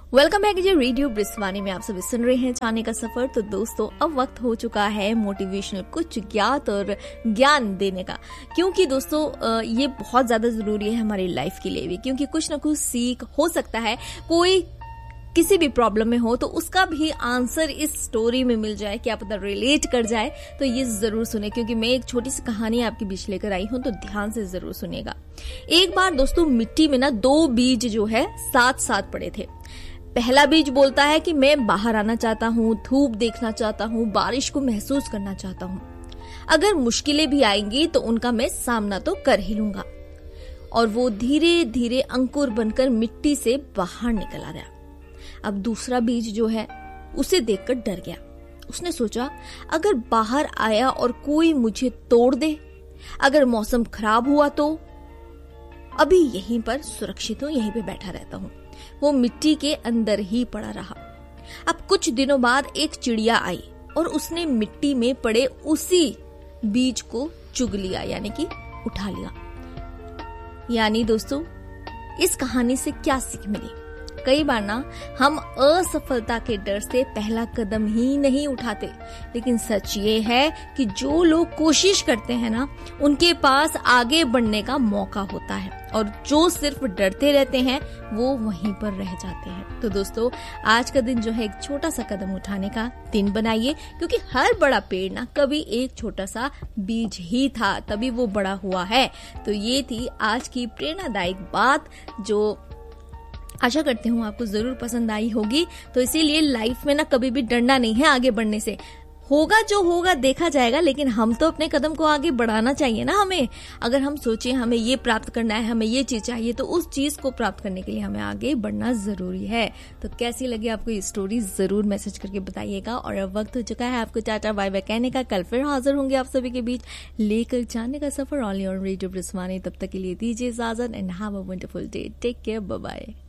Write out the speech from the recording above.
Welcome back जी radio ब्रिस्वानी में आप सभी सुन रहे हैं जाने का सफर। तो दोस्तों अब वक्त हो चुका है मोटिवेशनल कुछ ज्ञात और ज्ञान देने का, क्योंकि दोस्तों ये बहुत ज्यादा जरूरी है हमारी लाइफ के लिए भी, क्योंकि कुछ ना कुछ सीख हो सकता है। कोई किसी भी प्रॉब्लम में हो तो उसका भी आंसर इस स्टोरी में मिल जाए, क्या पता रिलेट कर जाए। तो ये जरूर सुने, क्योंकि मैं एक छोटी सी कहानी आपके बीच लेकर आई हूं, तो ध्यान से जरूर सुनिएगा। एक बार दोस्तों मिट्टी में ना दो बीज जो है साथ साथ पड़े थे। पहला बीज बोलता है कि मैं बाहर आना चाहता हूँ, धूप देखना चाहता हूँ, बारिश को महसूस करना चाहता हूँ। अगर मुश्किलें भी आएंगी तो उनका मैं सामना तो कर ही लूंगा। और वो धीरे धीरे अंकुर बनकर मिट्टी से बाहर निकल आ गया। अब दूसरा बीज जो है उसे देखकर डर गया। उसने सोचा, अगर बाहर आया और कोई मुझे तोड़ दे, अगर मौसम खराब हुआ तो अभी यहीं पर सुरक्षित हूं, यहीं पे बैठा रहता हूं। वो मिट्टी के अंदर ही पड़ा रहा। अब कुछ दिनों बाद एक चिड़िया आई और उसने मिट्टी में पड़े उसी बीज को चुग लिया, यानी कि उठा लिया। यानी दोस्तों इस कहानी से क्या सीख मिली? कई बार ना हम असफलता के डर से पहला कदम ही नहीं उठाते, लेकिन सच ये है कि जो लोग कोशिश करते हैं ना, उनके पास आगे बढ़ने का मौका होता है, और जो सिर्फ डरते रहते हैं वो वहीं पर रह जाते हैं। तो दोस्तों आज का दिन जो है एक छोटा सा कदम उठाने का दिन बनाइए, क्योंकि हर बड़ा पेड़ ना कभी एक छोटा सा बीज ही था, तभी वो बड़ा हुआ है। तो ये थी आज की प्रेरणादायक बात, जो आशा करती हूँ आपको जरूर पसंद आई होगी। तो इसीलिए लाइफ में ना कभी भी डरना नहीं है आगे बढ़ने से। होगा जो होगा देखा जाएगा, लेकिन हम तो अपने कदम को आगे बढ़ाना चाहिए ना हमें। अगर हम सोचें हमें ये प्राप्त करना है, हमें ये चीज चाहिए, तो उस चीज को प्राप्त करने के लिए हमें आगे बढ़ना जरूरी है। तो कैसी लगी आपको ये स्टोरी जरूर मैसेज करके बताइएगा। और अब वक्त हो चुका है आपको टाटा बाय बाय कहने का। कल फिर हाजिर होंगे आप सभी के बीच लेकर जाने का सफर ऑनली ऑन रेडियो ब्रिस्वानी। तब तक के लिए दीजिए इजाजत and have a wonderful day. Take care, bye bye.